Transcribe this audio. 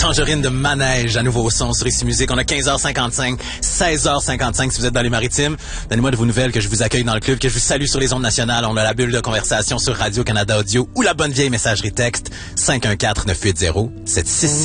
Tangerine de Manège à nouveau au son sur Ici Musique. On a 15h55, 16h55 si vous êtes dans les Maritimes. Donnez-moi de vos nouvelles, que je vous accueille dans le club, que je vous salue sur les ondes nationales. On a la bulle de conversation sur Radio-Canada Audio ou la bonne vieille messagerie texte 514-980-7666.